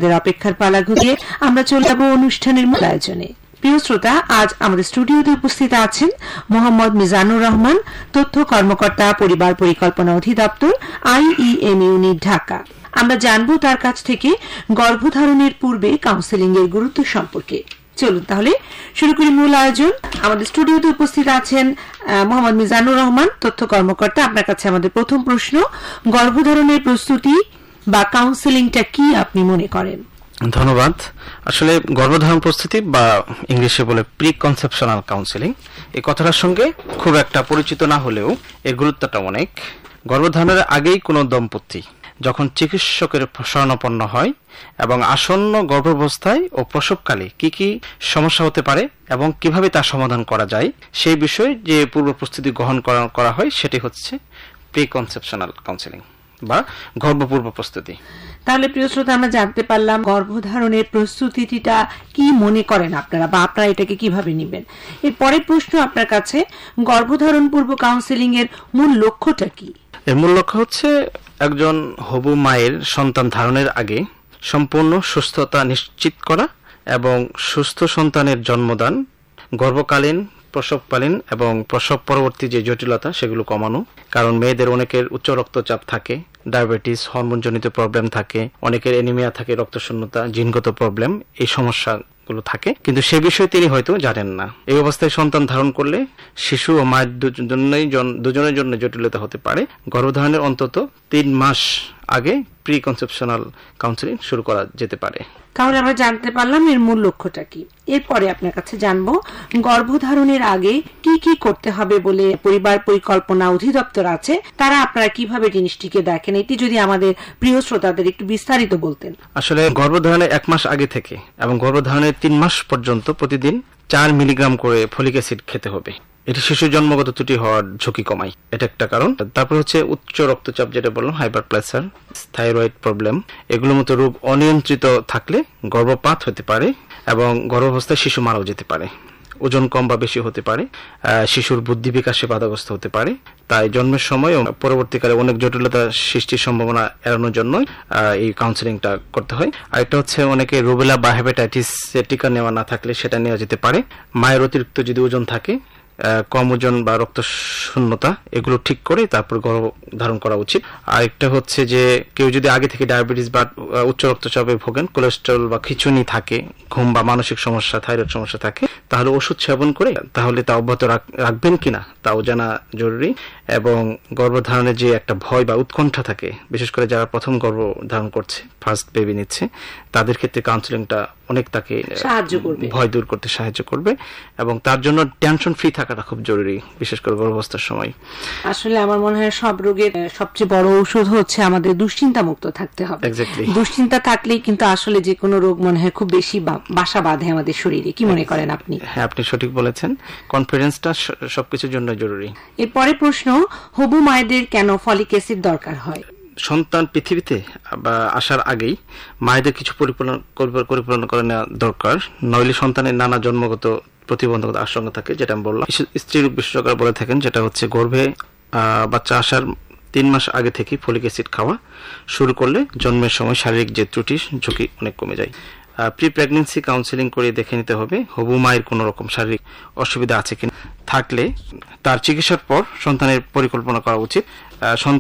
অপেক্ষার পালা ঘুরিয়ে আমরা চলে যাব অনুষ্ঠানের মূল আয়োজনে। প্রিয় শ্রোতা, আজ আমাদের স্টুডিওতে উপস্থিত আছেন মোহাম্মদ মিজানুর রহমান, তথ্য কর্মকর্তা, পরিবার পরিকল্পনা অধিদপ্তর, IEM ইউনিট, ঢাকা। আমরা জানবো তার কাছ থেকে গর্ভধারণের পূর্বে কাউন্সেলিং এর গুরুত্ব সম্পর্কে। চলুন তাহলে শুরু করি মূল আয়োজন। আমাদের স্টুডিওতে উপস্থিত আছেন মোহাম্মদ মিজানুর রহমান, তথ্য কর্মকর্তা। আপনার কাছে আমাদের প্রথম প্রশ্ন, গর্ভধারণের প্রস্তুতি বা কাউন্সেলিংটা কি আপনি মনে করেন? ধন্যবাদ। আসলে গর্ভধারণ প্রস্তুতি বা ইংলিশে বলে প্রি কনসেপশনাল কাউন্সেলিং, এই কথাটার সঙ্গে খুব একটা পরিচিত না হলেও এর গুরুত্বটা অনেক। গর্ভধারণের আগেই কোনো দম্পতি যখন চিকিৎসকের শরণাপন্ন হয় এবং আসন্ন গর্ভাবস্থায় ও প্রসবকালে কি কি সমস্যা হতে পারে এবং কিভাবে তার সমাধান করা যায় সেই বিষয়ে যে পূর্ব প্রস্তুতি গ্রহণ করা হয় সেটি হচ্ছে প্রি কনসেপশনাল কাউন্সেলিং বা গর্ভপূর্ব প্রস্তুতি। তাহলে প্রিয় শ্রোতা, আমরা জানতে পারলাম গর্ভধারণের প্রস্তুতিটা কি মনে করেন আপনারা, বা আপনারা এটাকে কিভাবে নেবেন। এর পরের প্রশ্ন আপনার কাছে, গর্ভধারণ পূর্ব কাউন্সেলিং এর মূল লক্ষ্যটা কি? এর মূল লক্ষ্য হচ্ছে একজন হবু মায়ের সন্তান ধারণের আগে সম্পূর্ণ সুস্থতা নিশ্চিত করা এবং সুস্থ সন্তানের জন্মদান, গর্ভকালীন, প্রসবকালীন এবং প্রসব পরবর্তী যে জটিলতা সেগুলো কমানো। কারণ মেয়েদের অনেকের উচ্চ রক্তচাপ থাকে, ডায়াবেটিস, হরমোনজনিত প্রবলেম থাকে, অনেকের এনিমিয়া থাকে, রক্তশূন্যতা, জিনগত প্রবলেম, এই সমস্যাগুলো থাকে, কিন্তু সে বিষয়ে তিনি হয়তো জানেন না। এই অবস্থায় সন্তান ধারণ করলে শিশু ও মায়ের দুজনের জন্য জটিলতা হতে পারে। গর্ভধারণের অন্তত 3 মাস আগে প্রি কনসেপশনাল কাউন্সেলিং শুরু করা যেতে পারে। তাহলে আমরা জানতে পারলাম এর মূল লক্ষ্যটা কি। এরপরে আপনার কাছে জানবো, গর্ভধারণের আগে কি কি করতে হবে বলে পরিবার পরিকল্পনা অধিদপ্তর আছে, তারা আপনারা কিভাবে জিনিসটিকে দেখেন, এটি যদি আমাদের প্রিয় শ্রোতাদের একটু বিস্তারিত বলতেন। আসলে গর্ভধারণের 1 মাস আগে থেকে এবং গর্ভধারণের 3 মাস পর্যন্ত প্রতিদিন 4 মিলিগ্রাম করে ফলিক অ্যাসিড খেতে হবে। এটি শিশুর জন্মগত ত্রুটি হওয়ার ঝুঁকি কমায়, এটা একটা কারণ। তারপর হচ্ছে উচ্চ রক্তচাপ, যেটা বললাম, হাইপার প্রেসার, থাইরয়েড প্রবলেম, এগুলোর মতো রোগ অনিয়ন্ত্রিত থাকলে গর্ভপাত হতে পারে এবং গর্ভাবস্থায় শিশু মারাও যেতে পারে। ওজন কম বা বেশি হতে পারে, শিশুর বুদ্ধি বিকাশে বাধাগ্রস্ত হতে পারে। তাই জন্মের সময় ও পরবর্তীকালে অনেক জটিলতা সৃষ্টির সম্ভাবনা এড়ানোর জন্য এই কাউন্সেলিংটা করতে হয়। আরেকটা হচ্ছে অনেকে রুবেলা বা হেপাটাইটিস টিকা নেওয়া না থাকলে সেটা নেওয়া যেতে পারে। মায়ের অতিরিক্ত যদি ওজন থাকে, কম ওজন বা রক্ত শূন্যতা, এগুলো ঠিক করে তারপর গর্ভধারণ করা উচিত। আরেকটা হচ্ছে যে কেউ যদি আগে থেকে ডায়াবেটিস বা উচ্চ রক্তচাপে ভোগেন, কোলেস্টেরল বা খিঁচুনি থাকে, ঘুম বা মানসিক সমস্যা, থাইরয়েড সমস্যা থাকে, তাহলে ওষুধ সেবন করে তাহলে তা অব্যাহত রাখবেন কিনা তাও জানা জরুরি। এবং গর্ভধারণের যে একটা ভয় বা উৎকণ্ঠা থাকে, বিশেষ করে যারা প্রথম গর্ভধারণ করছে, ফার্স্ট বেবি নিচ্ছে, তাদের ক্ষেত্রে কাউন্সেলিংটা অনেক তাকে ভয় দূর করতে সাহায্য করবে এবং তার জন্য টেনশন ফ্রি থাকাটা খুব জরুরি, বিশেষ করে গর্ভাবস্থার সময়। আসলে আমার মনে হয় সব রোগের সবচেয়ে বড় ঔষধ হচ্ছে আমাদের দুশ্চিন্তা মুক্ত থাকতে হবে। দুশ্চিন্তা থাকলেই কিন্তু আসলে যে কোনো রোগ মনে হয় খুব বেশি বাসা বাঁধে আমাদের শরীরে। কি মনে করেন আপনি? হ্যাঁ, আপনি সঠিক বলেছেন। কনফিডেন্সটা সবকিছুর জন্য জরুরি। এরপরে প্রশ্ন, হবু মায়েদের কেন ফলিক অ্যাসিড দরকার হয়? সন্তান পৃথিবীতে আসার আগেই মায়েদের কিছু পরিকল্পনা করে নেওয়া দরকার, নইলে সন্তানের নানা জন্মগত প্রতিবন্ধকতা আশঙ্কা থাকে, যেটা আমি বললাম। স্ত্রীরোগ বিশেষজ্ঞরা বলে থাকেন, যেটা হচ্ছে গর্ভে বাচ্চা আসার 3 মাস আগে থেকে ফলিক অ্যাসিড খাওয়া শুরু করলে জন্মের সময় শারীরিক যে ত্রুটির ঝুঁকি অনেক কমে যায়। প্রি প্রেগন্যান্সি কাউন্সেলিং করে দেখে নিতে হবে হবু মায়ের কোনো রকম শারীরিক অসুবিধা আছে কিনা, থাকলে তার চিকিৎসার পর সন্তানের পরিকল্পনা করা উচিত।